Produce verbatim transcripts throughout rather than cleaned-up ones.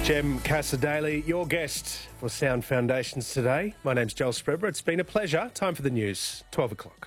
Jem Cassar-Daly, your guest for Sound Foundations today. My name's Joel Spreber. It's been a pleasure. Time for the news, twelve o'clock.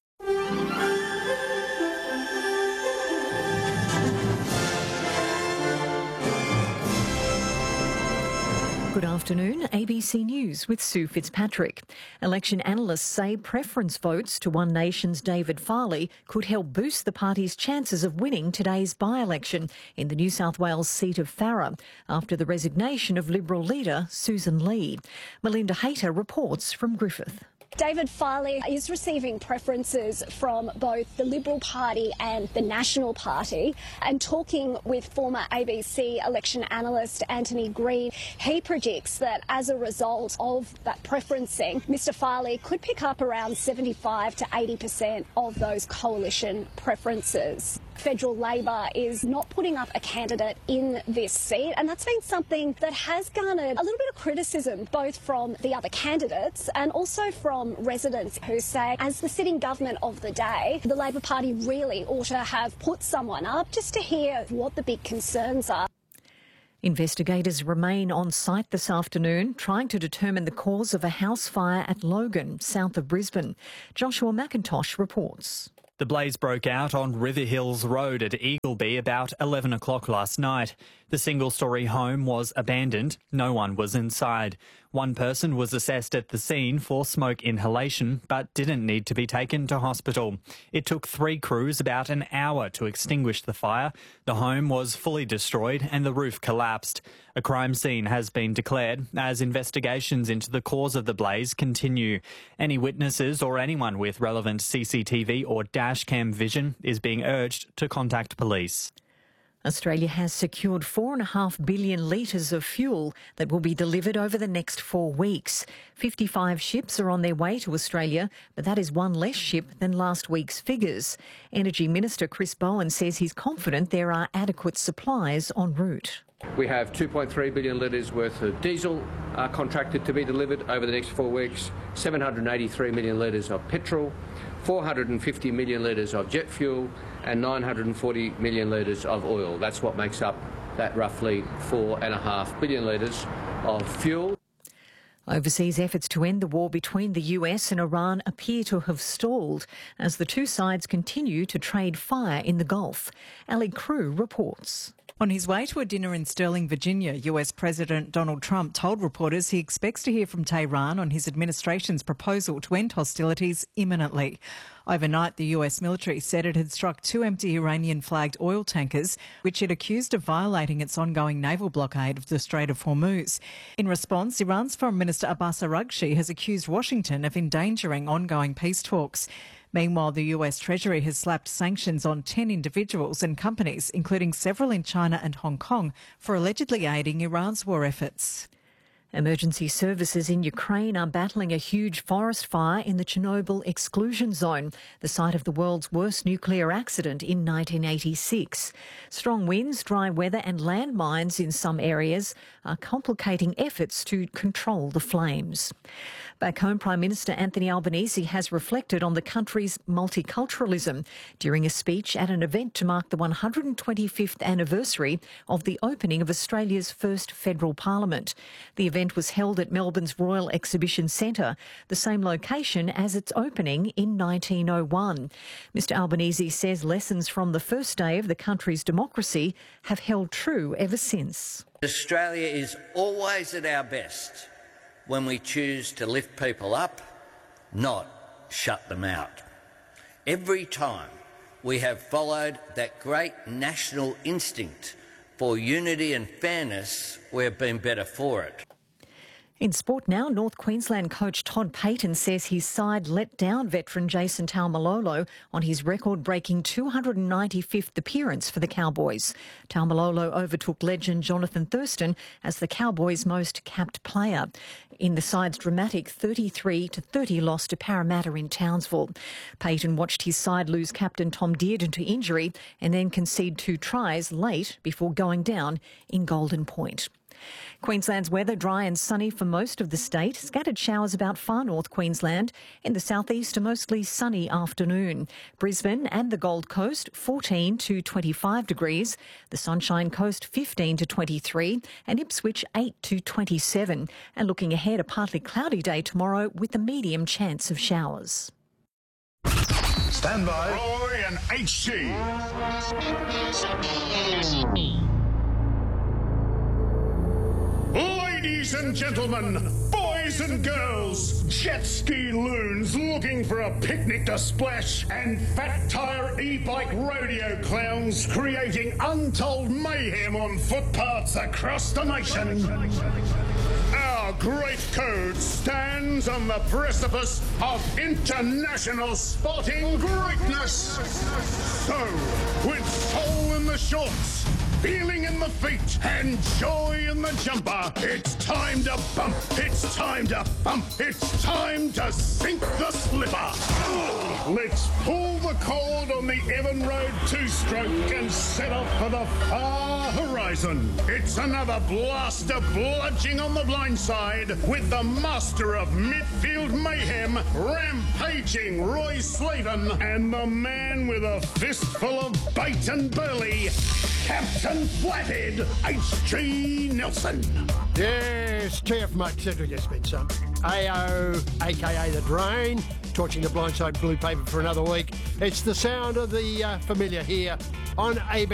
Good afternoon, A B C News with Sue Fitzpatrick. Election analysts say preference votes to One Nation's David Farley could help boost the party's chances of winning today's by-election in the New South Wales seat of Farrer after the resignation of Liberal leader Susan Lee. Melinda Hayter reports from Griffith. David Farley is receiving preferences from both the Liberal Party and the National Party. And talking with former A B C election analyst Anthony Green, he predicts that as a result of that preferencing, Mister Farley could pick up around seventy-five to eighty percent of those coalition preferences. Federal Labor is not putting up a candidate in this seat, and that's been something that has garnered a little bit of criticism both from the other candidates and also from residents who say, as the sitting government of the day, the Labor Party really ought to have put someone up just to hear what the big concerns are. Investigators remain on site this afternoon trying to determine the cause of a house fire at Logan, south of Brisbane. Joshua McIntosh reports. The blaze broke out on River Hills Road at Eagleby about eleven o'clock last night. The single-storey home was abandoned. No one was inside. One person was assessed at the scene for smoke inhalation but didn't need to be taken to hospital. It took three crews about an hour to extinguish the fire. The home was fully destroyed and the roof collapsed. A crime scene has been declared as investigations into the cause of the blaze continue. Any witnesses or anyone with relevant C C T V or dash cam vision is being urged to contact police. Australia has secured four and a half billion litres of fuel that will be delivered over the next four weeks. fifty-five ships are on their way to Australia, but that is one less ship than last week's figures. Energy Minister Chris Bowen says he's confident there are adequate supplies en route. We have two point three billion litres worth of diesel uh, contracted to be delivered over the next four weeks, seven hundred eighty-three million litres of petrol, four hundred fifty million litres of jet fuel and nine hundred forty million litres of oil. That's what makes up that roughly four and a half billion litres of fuel. Overseas efforts to end the war between the U S and Iran appear to have stalled as the two sides continue to trade fire in the Gulf. Ali Crew reports. On his way to a dinner in Sterling, Virginia, U S President Donald Trump told reporters he expects to hear from Tehran on his administration's proposal to end hostilities imminently. Overnight, the U S military said it had struck two empty Iranian-flagged oil tankers, which it accused of violating its ongoing naval blockade of the Strait of Hormuz. In response, Iran's Foreign Minister Abbas Araghchi has accused Washington of endangering ongoing peace talks. Meanwhile, the U S Treasury has slapped sanctions on ten individuals and companies, including several in China and Hong Kong, for allegedly aiding Iran's war efforts. Emergency services in Ukraine are battling a huge forest fire in the Chernobyl exclusion zone, the site of the world's worst nuclear accident in nineteen eighty-six. Strong winds, dry weather and landmines in some areas are complicating efforts to control the flames. Back home, Prime Minister Anthony Albanese has reflected on the country's multiculturalism during a speech at an event to mark the one hundred twenty-fifth anniversary of the opening of Australia's first federal parliament. The event was held at Melbourne's Royal Exhibition Centre, the same location as its opening in nineteen oh one. Mister Albanese says lessons from the first day of the country's democracy have held true ever since. Australia is always at our best when we choose to lift people up, not shut them out. Every time we have followed that great national instinct for unity and fairness, we have been better for it. In sport now, North Queensland coach Todd Payten says his side let down veteran Jason Taumalolo on his record-breaking two hundred ninety-fifth appearance for the Cowboys. Taumalolo overtook legend Jonathan Thurston as the Cowboys' most capped player in the side's dramatic thirty-three to thirty loss to Parramatta in Townsville. Payten watched his side lose captain Tom Dearden to injury and then concede two tries late before going down in Golden Point. Queensland's weather dry and sunny for most of the state. Scattered showers about far north Queensland. In the southeast, a mostly sunny afternoon. Brisbane and the Gold Coast, fourteen to twenty-five degrees. The Sunshine Coast, fifteen to twenty-three. And Ipswich, eight to twenty-seven. And looking ahead, a partly cloudy day tomorrow with a medium chance of showers. Stand by. Roy and H G. Ladies and gentlemen, boys and girls, jet ski loons looking for a picnic to splash, and fat tyre e-bike rodeo clowns creating untold mayhem on footpaths across the nation. Our great code stands on the precipice of international sporting greatness. So, with soul in the shorts, feeling in the feet, and joy in the jumper, it's time to bump, it's time to bump, it's time to sink the slipper. Let's pull the cord on the Evan Road two-stroke and set off for the far horizon. It's another blast of bludging on the blind side with the master of midfield mayhem, rampaging Roy Slaven, and the man with a fistful of bait and burley, Captain Flathead, H G Nelson. Yes, T F Mutt said we just been some. A O, a k a The Drain, torching the blindside blue paper for another week. It's the sound of the uh, familiar here on A B C.